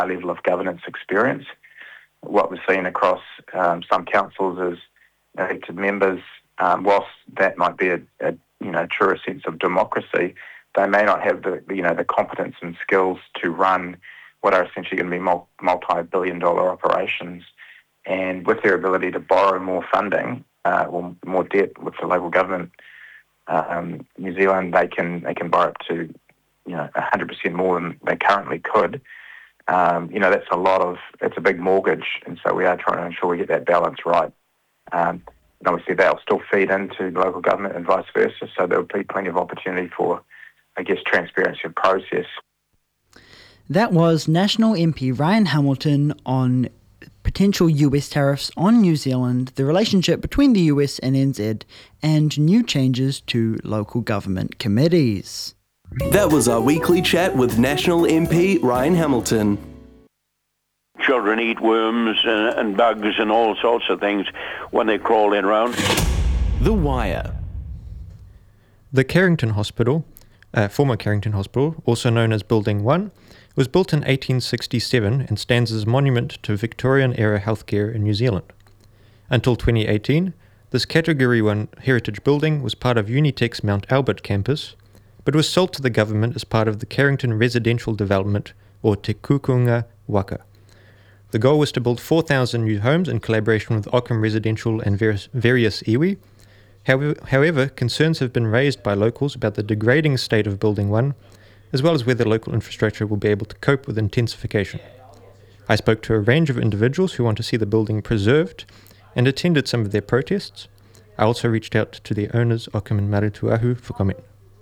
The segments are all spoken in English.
a level of governance experience. What we've seen across some councils is elected members, whilst that might be a truer sense of democracy, they may not have the competence and skills to run what are essentially going to be multi-billion-dollar operations. And with their ability to borrow more funding or more debt with the local government, New Zealand, they can borrow up to 100% more than they currently could. That's it's a big mortgage, and so we are trying to ensure we get that balance right. And obviously, they'll still feed into the local government and vice versa, so there'll be plenty of opportunity for, transparency of process. That was National MP Ryan Hamilton on potential US tariffs on New Zealand, the relationship between the US and NZ, and new changes to local government committees. That was our weekly chat with National MP Ryan Hamilton. Children eat worms and bugs and all sorts of things when they crawl in around. The Wire. The Carrington Hospital, former Carrington Hospital, also known as Building 1, was built in 1867 and stands as a monument to Victorian-era healthcare in New Zealand. Until 2018, this Category 1 heritage building was part of Unitec's Mount Albert campus, but was sold to the government as part of the Carrington Residential Development, or Te Kukunga Waka. The goal was to build 4,000 new homes in collaboration with Ockham Residential and various iwi. However, concerns have been raised by locals about the degrading state of Building 1, as well as whether local infrastructure will be able to cope with intensification. I spoke to a range of individuals who want to see the building preserved and attended some of their protests. I also reached out to the owners, Ockham and Marituahu, for comment.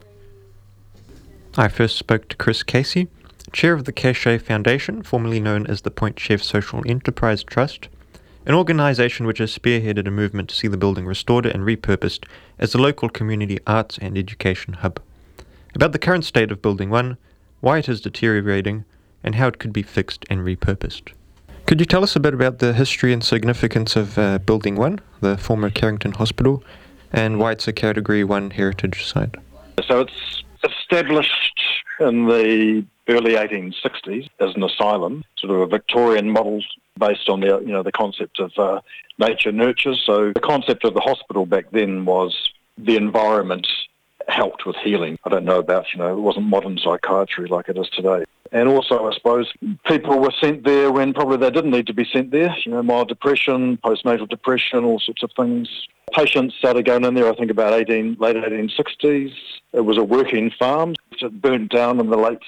I first spoke to Chris Casey, chair of the Cachet Foundation, formerly known as the Point Chef Social Enterprise Trust, an organisation which has spearheaded a movement to see the building restored and repurposed as a local community arts and education hub. About the current state of Building 1, why it is deteriorating, and how it could be fixed and repurposed. Could you tell us a bit about the history and significance of Building 1, the former Carrington Hospital, and why it's a Category 1 heritage site? So it's established in the early 1860s as an asylum, sort of a Victorian model based on the concept of nature nurtures. So the concept of the hospital back then was the environment helped with healing. I don't know about, it wasn't modern psychiatry like it is today. And also, I suppose, people were sent there when probably they didn't need to be sent there, mild depression, postnatal depression, all sorts of things. Patients started going in there, I think, about late 1860s. It was a working farm. It burnt down in the late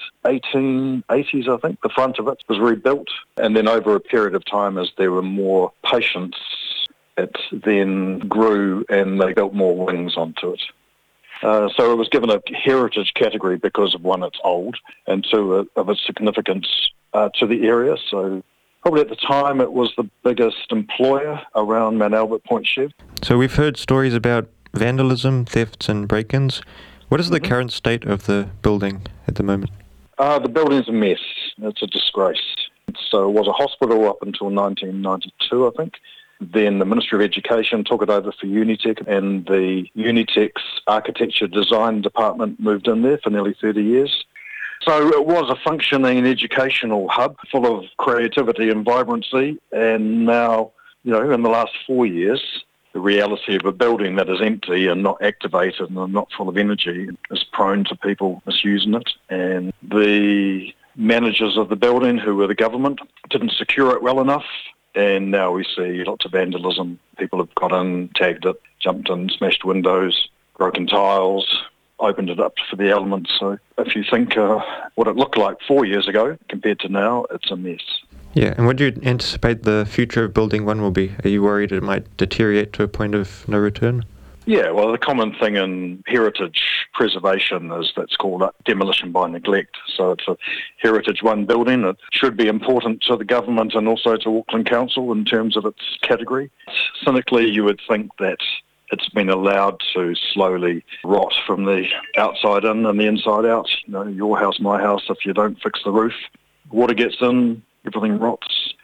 1880s, I think. The front of it was rebuilt. And then over a period of time, as there were more patients, it then grew and they built more wings onto it. So it was given a heritage category because of, one, it's old, and two, of its significance to the area. So probably at the time it was the biggest employer around Mount Albert Point Chef. So we've heard stories about vandalism, thefts and break-ins. What is the current state of the building at the moment? The building's a mess. It's a disgrace. So it was a hospital up until 1992, I think. Then the Ministry of Education took it over for Unitec, and the Unitec's Architecture Design Department moved in there for nearly 30 years. So it was a functioning educational hub full of creativity and vibrancy, and now, in the last 4 years, the reality of a building that is empty and not activated and not full of energy is prone to people misusing it. And the managers of the building, who were the government, didn't secure it well enough. And now we see lots of vandalism. People have got in, tagged it, jumped in, smashed windows, broken tiles, opened it up for the elements. So if you think what it looked like 4 years ago compared to now, it's a mess. Yeah, and what do you anticipate the future of Building 1 will be? Are you worried it might deteriorate to a point of no return? Yeah, well, the common thing in heritage preservation is that's called demolition by neglect. So it's a Heritage 1 building. It should be important to the government and also to Auckland Council in terms of its category. Cynically, you would think that it's been allowed to slowly rot from the outside in and the inside out. Your house, my house, if you don't fix the roof, water gets in, everything rots.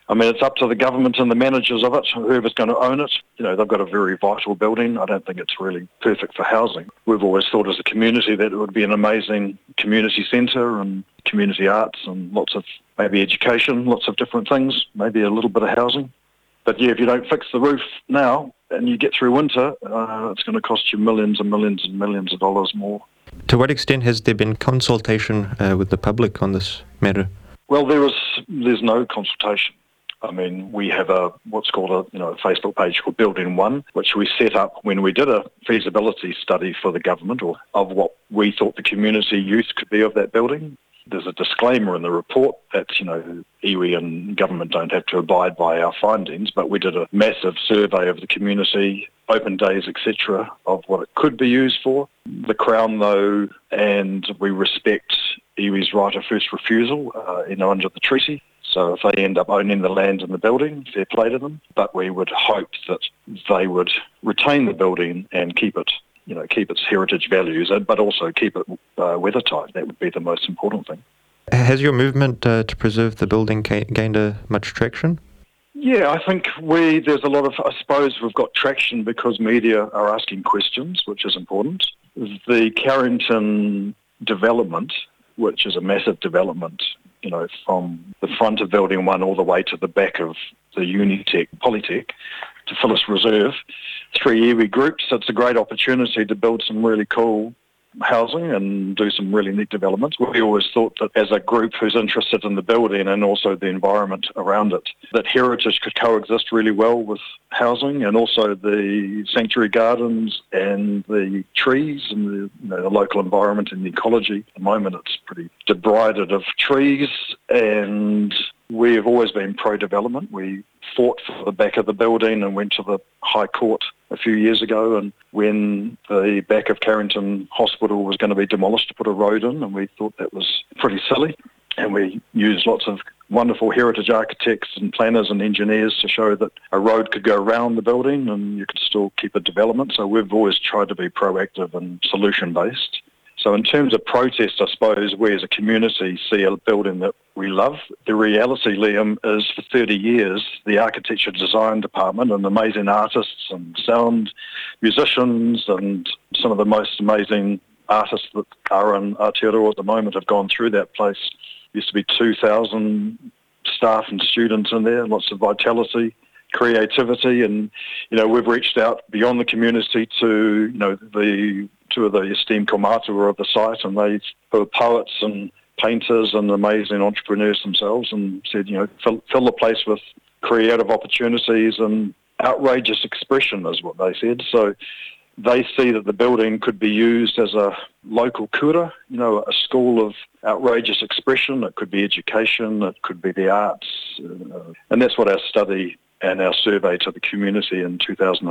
I mean, it's up to the government and the managers of it, whoever's going to own it. They've got a very vital building. I don't think it's really perfect for housing. We've always thought as a community that it would be an amazing community centre and community arts and lots of maybe education, lots of different things, maybe a little bit of housing. But yeah, if you don't fix the roof now and you get through winter, it's going to cost you millions and millions and millions of dollars more. To what extent has there been consultation with the public on this matter? Well, there's no consultation. I mean, we have what's called a Facebook page called Building One, which we set up when we did a feasibility study for the government or of what we thought the community use could be of that building. There's a disclaimer in the report that, iwi and government don't have to abide by our findings, but we did a massive survey of the community, open days, etc., of what it could be used for. The Crown, though, and we respect iwi's right of first refusal, under the treaty. So if they end up owning the land and the building, fair play to them. But we would hope that they would retain the building and keep its heritage values, but also keep it weathertight. That would be the most important thing. Has your movement to preserve the building gained much traction? Yeah, I think there's a lot of, I suppose we've got traction because media are asking questions, which is important. The Carrington development, which is a massive development, from the front of Building 1 all the way to the back of the Unitec Polytech to Phyllis Reserve, 3 iwi groups. It's a great opportunity to build some really cool housing and do some really neat developments. We always thought that as a group who's interested in the building and also the environment around it, that heritage could coexist really well with housing, and also the sanctuary gardens and the trees and the local environment and the ecology. At the moment it's pretty debrided of trees, and we've always been pro-development. We fought for the back of the building and went to the High Court a few years ago, and when the back of Carrington Hospital was going to be demolished to put a road in, and we thought that was pretty silly, and we used lots of wonderful heritage architects and planners and engineers to show that a road could go around the building and you could still keep a development. So we've always tried to be proactive and solution-based. So in terms of protest, I suppose we as a community see a building that we love. The reality, Liam, is for 30 years, the architecture design department and amazing artists and sound musicians and some of the most amazing artists that are in Aotearoa at the moment have gone through that place. Used to be 2,000 staff and students in there, lots of vitality, creativity, and we've reached out beyond the community to the two of the esteemed kaumātua of the site, and they who are poets and painters and amazing entrepreneurs themselves, and said fill the place with creative opportunities and outrageous expression is what they said. So they see that the building could be used as a local kura, a school of outrageous expression. It could be education, it could be the arts, and that's what our study and our survey to the community in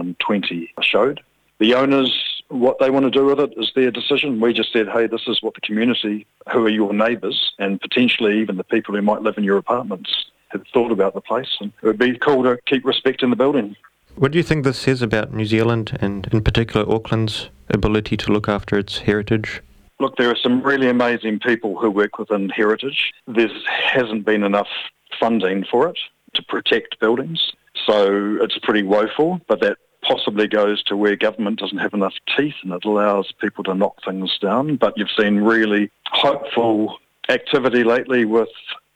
2020 showed. The owners, what they want to do with it is their decision. We just said, hey, this is what the community, who are your neighbours, and potentially even the people who might live in your apartments, have thought about the place, and it would be cool to keep respecting the building. What do you think this says about New Zealand and in particular Auckland's ability to look after its heritage? Look, there are some really amazing people who work within heritage. There hasn't been enough funding for it to protect buildings, so it's pretty woeful, but that possibly goes to where government doesn't have enough teeth and it allows people to knock things down. But you've seen really hopeful activity lately with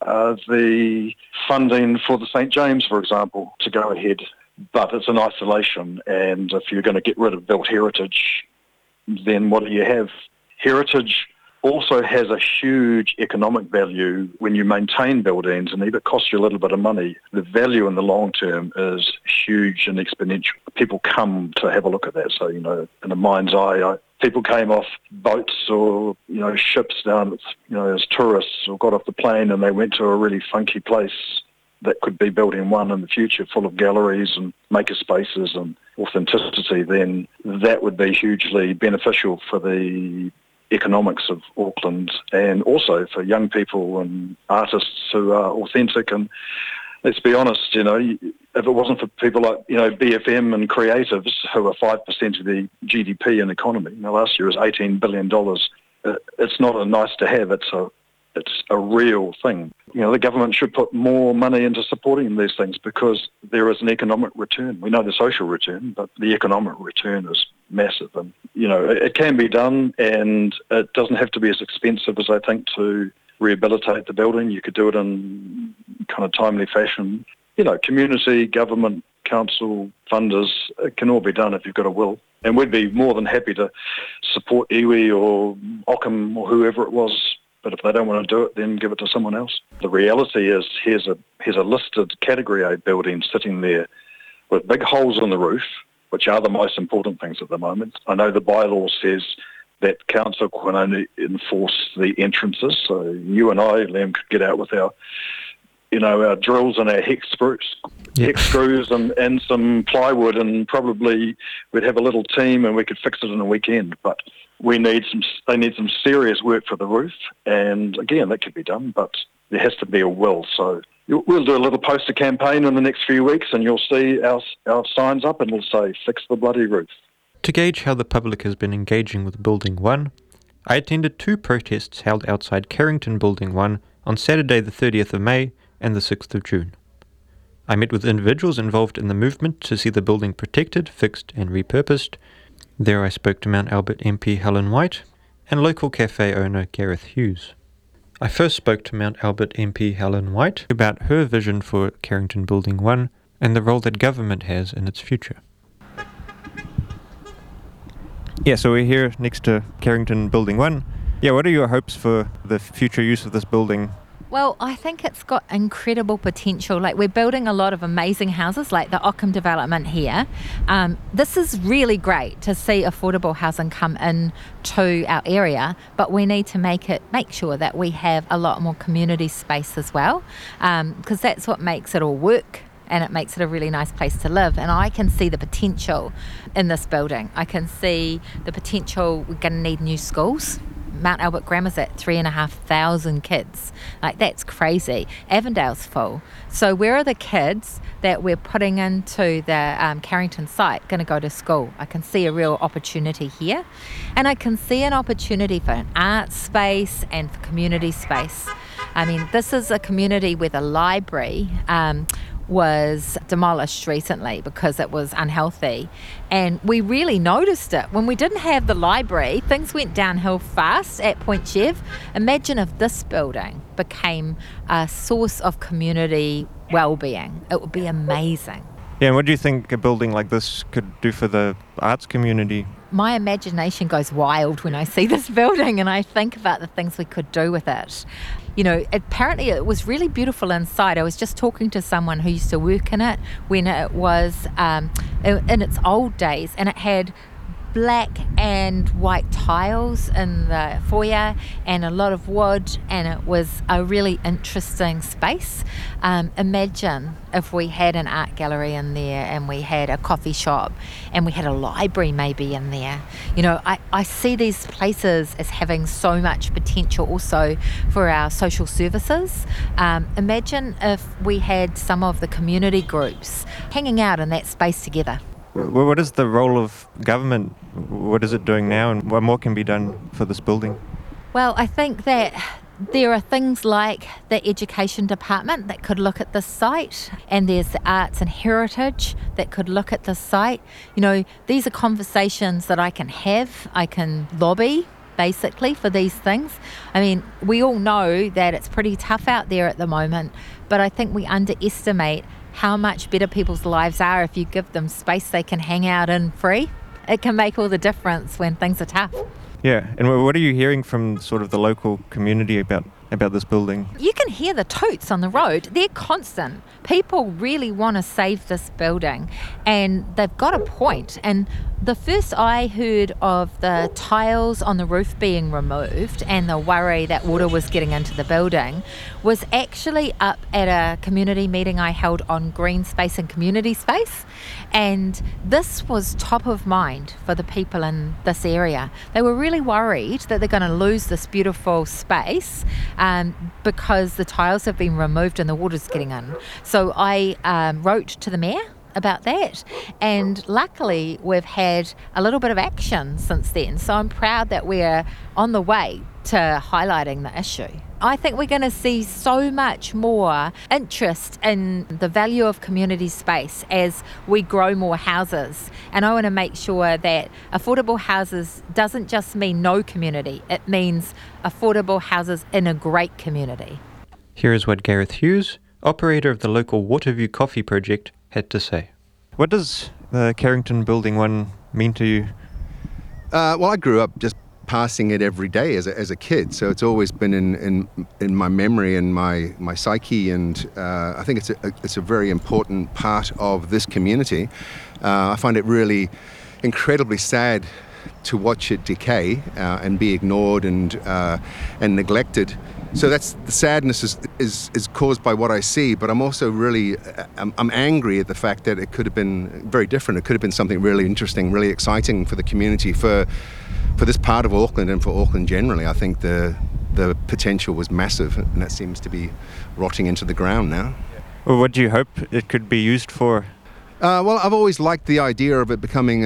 the funding for the St. James, for example, to go ahead. But it's in isolation, and if you're going to get rid of built heritage, then what do you have? Heritage also has a huge economic value when you maintain buildings, and if it costs you a little bit of money, the value in the long term is huge and exponential. People come to have a look at that. So, in a mind's eye, people came off boats or, ships down, as tourists, or got off the plane and they went to a really funky place that could be Building 1 in the future, full of galleries and maker spaces and authenticity. Then that would be hugely beneficial for the economics of Auckland, and also for young people and artists who are authentic. And let's be honest, if it wasn't for people like, BFM and creatives who are 5% of the GDP and economy, last year was $18 billion. It's not a nice to have, it's a it's a real thing. The government should put more money into supporting these things because there is an economic return. We know the social return, but the economic return is massive. And, it can be done, and it doesn't have to be as expensive as I think to rehabilitate the building. You could do it in kind of timely fashion. Community, government, council, funders, it can all be done if you've got a will. And we'd be more than happy to support iwi or Ockham or whoever it was. But if they don't want to do it, then give it to someone else. The reality is here's a listed Category A building sitting there with big holes in the roof, which are the most important things at the moment. I know the bylaw says that council can only enforce the entrances. So you and I, Liam, could get out with our drills and our hex screws and some plywood, and probably we'd have a little team and we could fix it in a weekend. But they need some serious work for the roof, and again, that could be done, but there has to be a will. So we'll do a little poster campaign in the next few weeks, and you'll see our signs up, and it'll say, "Fix the bloody roof." To gauge how the public has been engaging with Building 1, I attended 2 protests held outside Carrington Building 1 on Saturday the 30th of May and the 6th of June. I met with individuals involved in the movement to see the building protected, fixed and repurposed. There I spoke to Mount Albert MP Helen White and local cafe owner Gareth Hughes. I first spoke to Mount Albert MP Helen White about her vision for Carrington Building 1 and the role that government has in its future. Yeah, so we're here next to Carrington Building 1. Yeah, what are your hopes for the future use of this building? Well, I think it's got incredible potential. Like, we're building a lot of amazing houses, like the Ockham development here. This is really great to see affordable housing come in to our area, but we need to make sure that we have a lot more community space as well, because that's what makes it all work. And it makes it a really nice place to live. And I can see the potential in this building. I can see the potential. We're going to need new schools. Mount Albert Grammar's at 3,500 kids. Like, that's crazy. Avondale's full. So where are the kids that we're putting into the Carrington site going to go to school? I can see a real opportunity here. And I can see an opportunity for an art space and for community space. I mean, this is a community where the library was demolished recently because it was unhealthy, and we really noticed it when we didn't have the library. Things went downhill fast at Point Chev. Imagine if this building became a source of community well-being. It would be amazing. Yeah, and what do you think a building like this could do for the arts community? My imagination goes wild when I see this building and I think about the things we could do with it. Apparently it was really beautiful inside. I was just talking to someone who used to work in it when it was in its old days, and it had black and white tiles in the foyer and a lot of wood, and it was a really interesting space. Imagine if we had an art gallery in there, and we had a coffee shop, and we had a library maybe in there. I see these places as having so much potential also for our social services. Imagine if we had some of the community groups hanging out in that space together. What is the role of government? What is it doing now, and what more can be done for this building? Well, I think that there are things like the education department that could look at this site, and there's the arts and heritage that could look at this site. These are conversations that I can have. I can lobby basically for these things. I mean, we all know that it's pretty tough out there at the moment, but I think we underestimate how much better people's lives are if you give them space they can hang out in free. It can make all the difference when things are tough. Yeah, and what are you hearing from sort of the local community about this building? You can hear the toots on the road. They're constant. People really want to save this building, and they've got a point. And the first I heard of the tiles on the roof being removed and the worry that water was getting into the building was actually up at a community meeting I held on green space and community space. And this was top of mind for the people in this area. They were really worried that they're going to lose this beautiful space because the tiles have been removed and the water's getting in. So I wrote to the mayor about that, and luckily we've had a little bit of action since then. So I'm proud that we're on the way to highlighting the issue. I think we're going to see so much more interest in the value of community space as we grow more houses. And I want to make sure that affordable houses doesn't just mean no community, it means affordable houses in a great community. Here is what Gareth Hughes, operator of the local Waterview Coffee Project, had to say. What does Carrington Building 1 mean to you? Well, I grew up just passing it every day as a kid, so it's always been in my memory and my psyche, and I think it's a very important part of this community. I find it really incredibly sad to watch it decay and be ignored and neglected. So that's the sadness is caused by what I see, but I'm also really I'm angry at the fact that it could have been very different. It could have been something really interesting, really exciting for the community, for this part of Auckland and for Auckland generally. I think the potential was massive, and that seems to be rotting into the ground now. Well, what do you hope it could be used for? Well, I've always liked the idea of it becoming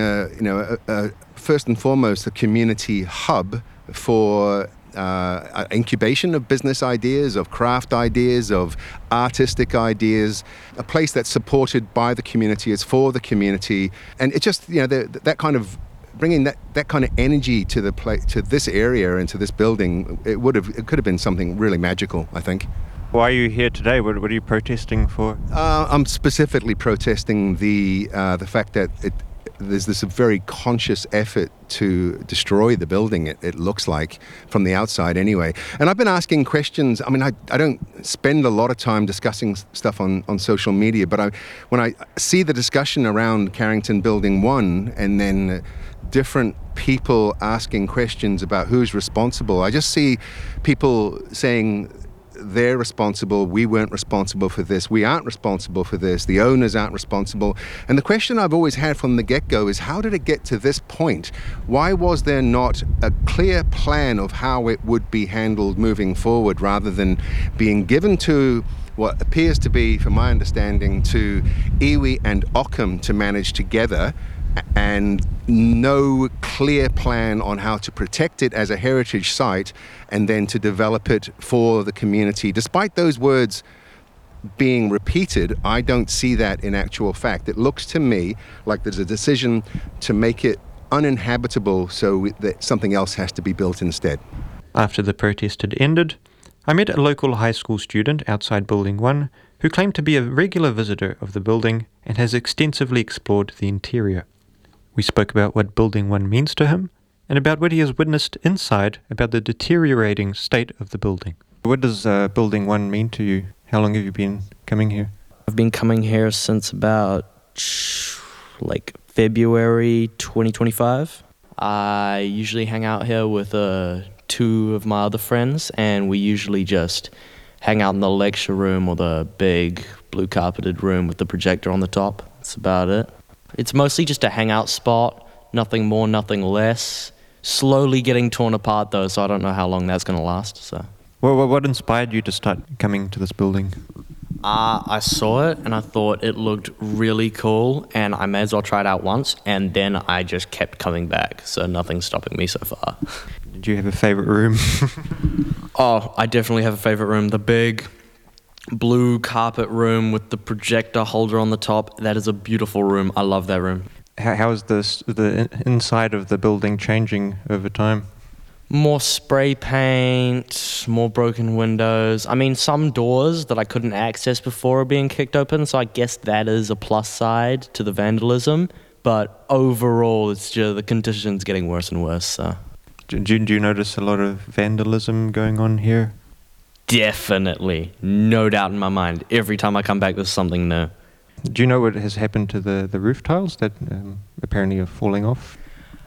first and foremost a community hub for incubation of business ideas, of craft ideas, of artistic ideas, a place that's supported by the community, is for the community, and it just, that kind of bringing that kind of energy to to this area and to this building, it could have been something really magical, I think. Why are you here today? What are you protesting for? I'm specifically protesting the fact that there's this very conscious effort to destroy the building, it looks like, from the outside anyway. And I've been asking questions. I mean, I don't spend a lot of time discussing stuff on social media, but when I see the discussion around Carrington Building 1 and then different people asking questions about who's responsible, I just see people saying they're responsible, we weren't responsible for this, we aren't responsible for this, the owners aren't responsible. And the question I've always had from the get-go is, how did it get to this point? Why was there not a clear plan of how it would be handled moving forward, rather than being given to what appears to be, from my understanding, to iwi and Ockham to manage together, and no clear plan on how to protect it as a heritage site and then to develop it for the community. Despite those words being repeated, I don't see that in actual fact. It looks to me like there's a decision to make it uninhabitable so that something else has to be built instead. After the protest had ended, I met a local high school student outside Building 1 who claimed to be a regular visitor of the building and has extensively explored the interior. We spoke about what Building 1 means to him and about what he has witnessed inside about the deteriorating state of the building. What does Building 1 mean to you? How long have you been coming here? I've been coming here since about February 2025. I usually hang out here with two of my other friends, and we usually just hang out in the lecture room or the big blue carpeted room with the projector on the top. That's about it. It's mostly just a hangout spot, nothing more, nothing less. Slowly getting torn apart though, so I don't know how long that's going to last. So, Well, what inspired you to start coming to this building? I saw it and I thought it looked really cool, and I may as well try it out once, and then I just kept coming back, so nothing's stopping me so far. Did you have a favorite room? Oh, I definitely have a favorite room. The big blue carpet room with the projector holder on the top. That is a beautiful room. I love that room. How is the inside of the building changing over time? More spray paint, more broken windows. I mean, some doors that I couldn't access before are being kicked open, so I guess that is a plus side to the vandalism. But overall, it's just the conditions getting worse and worse. So. Do you notice a lot of vandalism going on here? Definitely. No doubt in my mind. Every time I come back, there's something new. Do you know what has happened to the roof tiles that apparently are falling off?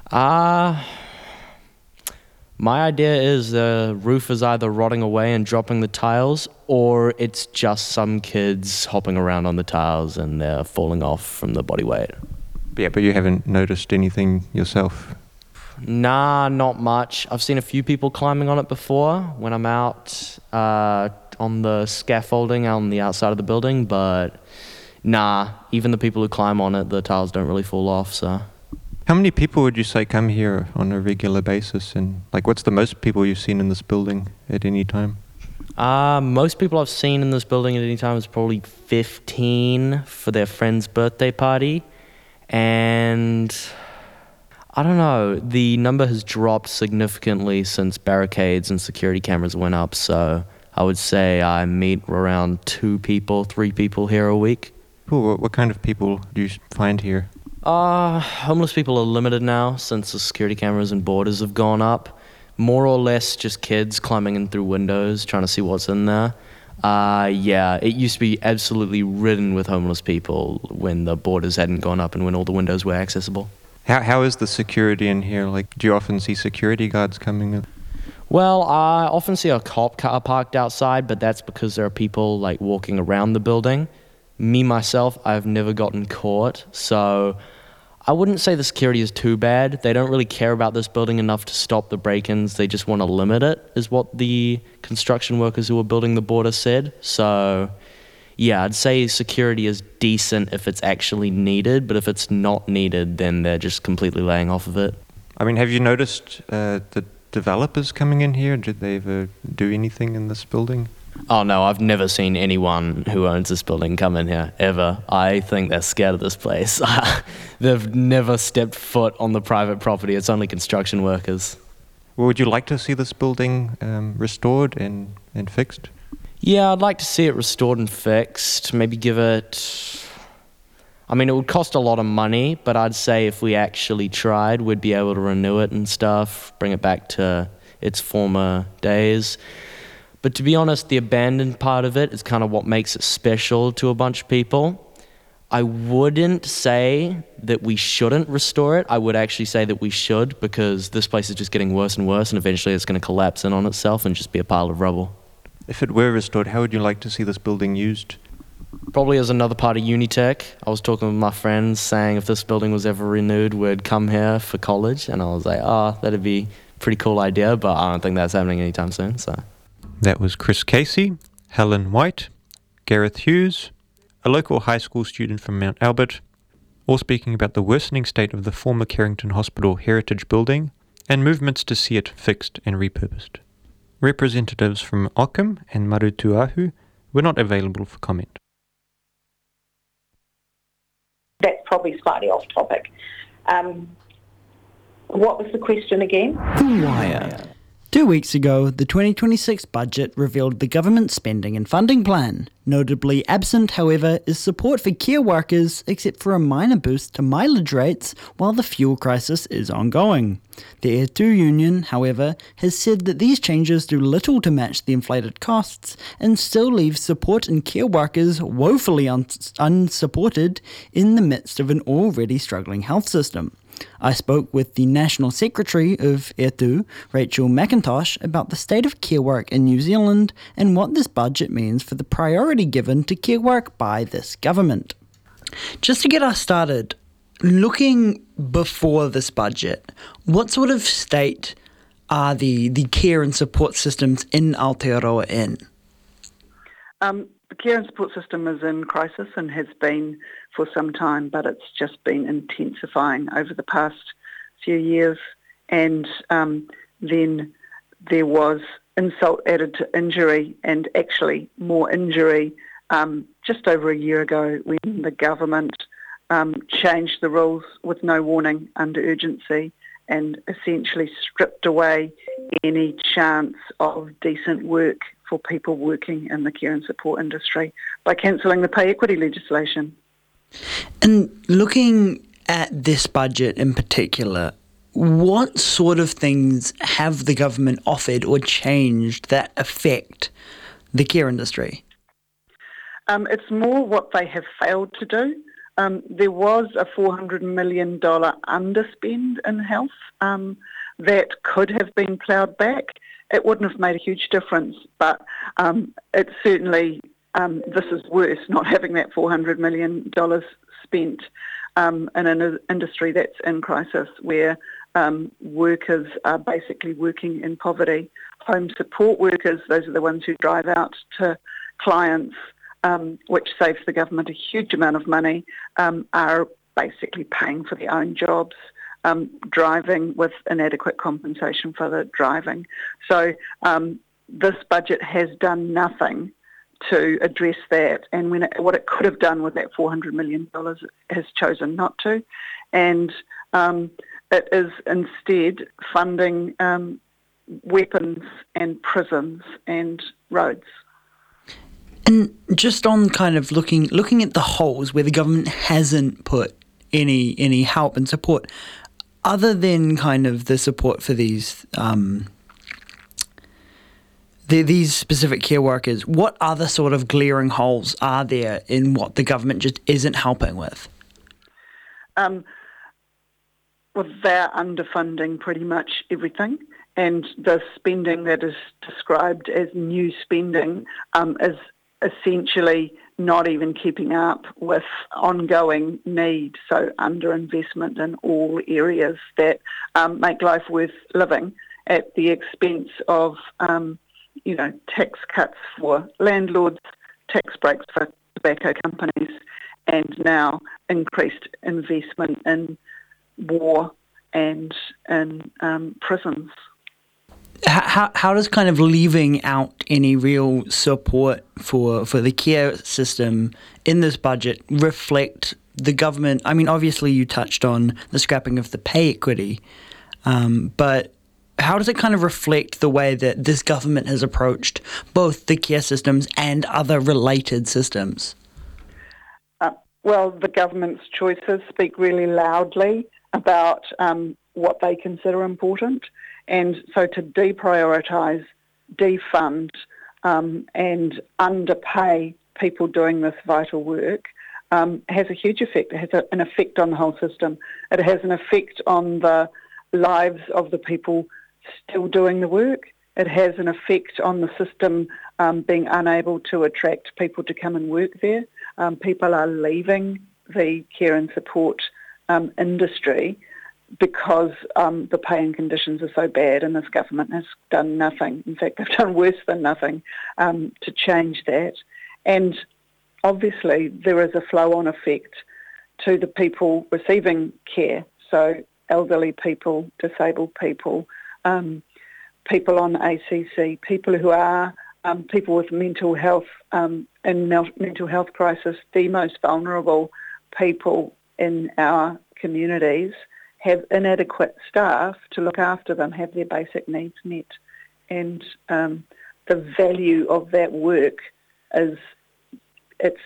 My idea is the roof is either rotting away and dropping the tiles, or it's just some kids hopping around on the tiles and they're falling off from the body weight. Yeah, but you haven't noticed anything yourself? Nah, not much. I've seen a few people climbing on it before when I'm out on the scaffolding out on the outside of the building, but nah, even the people who climb on it, the tiles don't really fall off, so. How many people would you say come here on a regular basis, and what's the most people you've seen in this building at any time? Most people I've seen in this building at any time is probably 15 for their friend's birthday party. And I don't know, the number has dropped significantly since barricades and security cameras went up. So I would say I meet around 3 people here a week. Cool. What kind of people do you find here? Homeless people are limited now since the security cameras and borders have gone up. More or less just kids climbing in through windows trying to see what's in there. It used to be absolutely ridden with homeless people when the borders hadn't gone up and when all the windows were accessible. How is the security in here? Like, do you often see security guards coming in? Well, I often see a cop car parked outside, but that's because there are people like walking around the building. Me, myself, I've never gotten caught, so I wouldn't say the security is too bad. They don't really care about this building enough to stop the break-ins. They just want to limit it, is what the construction workers who were building the border said. So, yeah, I'd say security is decent if it's actually needed, but if it's not needed, then they're just completely laying off of it. I mean, have you noticed the developers coming in here? Did they ever do anything in this building? Oh no, I've never seen anyone who owns this building come in here, ever. I think they're scared of this place. They've never stepped foot on the private property. It's only construction workers. Well, would you like to see this building restored and fixed? Yeah, I'd like to see it restored and fixed. Maybe give it... I mean, it would cost a lot of money, but I'd say if we actually tried, we'd be able to renew it and stuff, bring it back to its former days. But to be honest, the abandoned part of it is kind of what makes it special to a bunch of people. I wouldn't say that we shouldn't restore it. I would actually say that we should, because this place is just getting worse and worse, and eventually it's going to collapse in on itself and just be a pile of rubble. If it were restored, how would you like to see this building used? Probably as another part of Unitech. I was talking with my friends saying if this building was ever renewed, we'd come here for college, and I was like, that'd be a pretty cool idea, but I don't think that's happening anytime soon, so... That was Chris Casey, Helen White, Gareth Hughes, a local high school student from Mount Albert, all speaking about the worsening state of the former Carrington Hospital heritage building and movements to see it fixed and repurposed. Representatives from Ockham and Marutuahu were not available for comment. That's probably slightly off topic. What was the question again? The Wire. 2 weeks ago, the 2026 budget revealed the government's spending and funding plan. Notably absent, however, is support for care workers, except for a minor boost to mileage rates while the fuel crisis is ongoing. The Air2 union, however, has said that these changes do little to match the inflated costs and still leave support and care workers woefully unsupported in the midst of an already struggling health system. I spoke with the National Secretary of Air2, Rachel McIntosh, about the state of care work in New Zealand and what this budget means for the priority given to care work by this government. Just to get us started, looking before this budget, what sort of state are the care and support systems in Aotearoa in? The care and support system is in crisis and has been for some time, but it's just been intensifying over the past few years. And then there was insult added to injury, and actually more injury just over a year ago when the government changed the rules with no warning under urgency and essentially stripped away any chance of decent work for people working in the care and support industry by cancelling the pay equity legislation. And looking at this budget in particular, what sort of things have the government offered or changed that affect the care industry? It's more what they have failed to do. There was a $400 million underspend in health that could have been ploughed back. It wouldn't have made a huge difference, but it certainly, this is worse, not having that $400 million spent in an industry that's in crisis where workers are basically working in poverty. Home support workers, those are the ones who drive out to clients, which saves the government a huge amount of money, are basically paying for their own jobs. Driving with inadequate compensation for the driving. So this budget has done nothing to address that, and what it could have done with that $400 million, it has chosen not to, and it is instead funding weapons and prisons and roads. And just on kind of looking at the holes where the government hasn't put any help and support, other than kind of the support for these specific care workers, what other sort of glaring holes are there in what the government just isn't helping with? Well, they're underfunding pretty much everything, and the spending that is described as new spending is essentially not even keeping up with ongoing need, so underinvestment in all areas that make life worth living at the expense of tax cuts for landlords, tax breaks for tobacco companies, and now increased investment in war and in prisons. How does kind of leaving out any real support for the care system in this budget reflect the government? I mean, obviously you touched on the scrapping of the pay equity, but how does it kind of reflect the way that this government has approached both the care systems and other related systems? Well, the government's choices speak really loudly about what they consider important. And so to deprioritise, defund and underpay people doing this vital work has a huge effect. It has an effect on the whole system. It has an effect on the lives of the people still doing the work. It has an effect on the system being unable to attract people to come and work there. People are leaving the care and support industry because the pay and conditions are so bad, and this government has done nothing. In fact, they've done worse than nothing to change that. And obviously there is a flow-on effect to the people receiving care, so elderly people, disabled people, people on ACC, people who are people with mental health and mental health crisis, the most vulnerable people in our communities, have inadequate staff to look after them, have their basic needs met. And the value of that work it's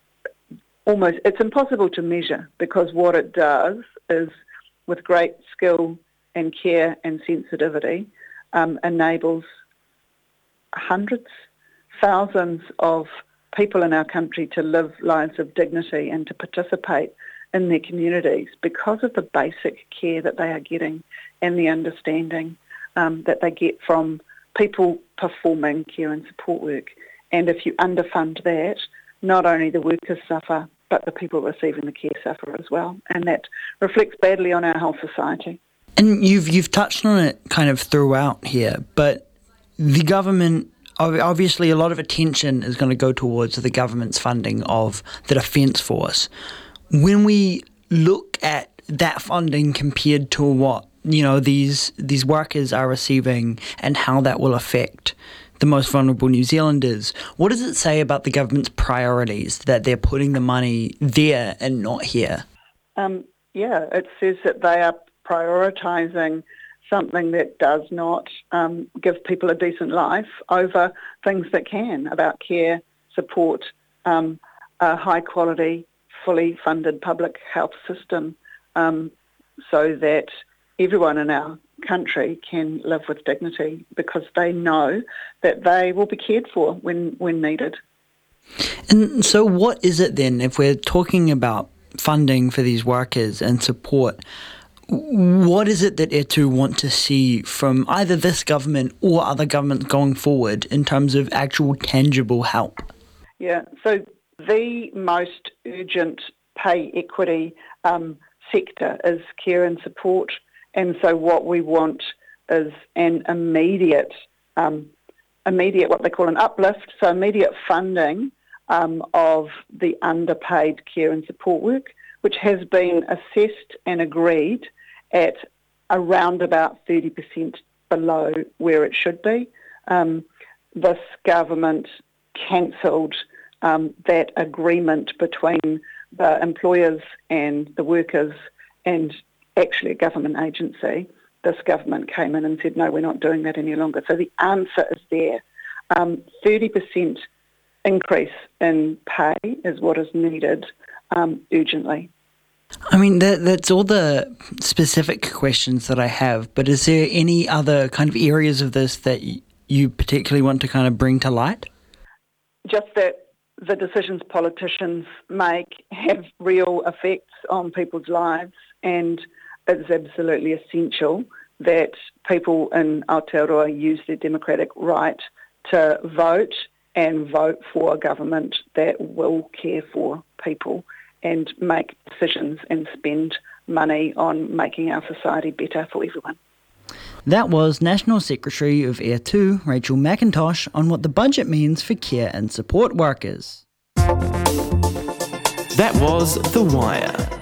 impossible to measure, because what it does is, with great skill and care and sensitivity, enables hundreds, thousands of people in our country to live lives of dignity and to participate in their communities because of the basic care that they are getting and the understanding that they get from people performing care and support work. And if you underfund that, not only the workers suffer, but the people receiving the care suffer as well. And that reflects badly on our whole society. And you've touched on it kind of throughout here, but the government, obviously a lot of attention is going to go towards the government's funding of the Defence Force. When we look at that funding compared to what, these workers are receiving and how that will affect the most vulnerable New Zealanders, what does it say about the government's priorities that they're putting the money there and not here? It says that they are prioritising something that does not give people a decent life over things that can, about care, support, a high quality, fully funded public health system, so that everyone in our country can live with dignity, because they know that they will be cared for when needed. And so what is it then, if we're talking about funding for these workers and support, what is it that Etu want to see from either this government or other governments going forward in terms of actual tangible help? Yeah, so the most urgent pay equity sector is care and support. And so what we want is an immediate what they call an uplift, so immediate funding of the underpaid care and support work, which has been assessed and agreed at around about 30% below where it should be. this government cancelled that agreement between the employers and the workers and actually a government agency. This government came in and said, no, we're not doing that any longer. So the answer is there. 30% increase in pay is what is needed urgently. I mean, that's all the specific questions that I have, but is there any other kind of areas of this that you particularly want to kind of bring to light? Just that the decisions politicians make have real effects on people's lives, and it's absolutely essential that people in Aotearoa use their democratic right to vote and vote for a government that will care for people and make decisions and spend money on making our society better for everyone. That was National Secretary of Air 2, Rachel McIntosh, on what the budget means for care and support workers. That was The Wire.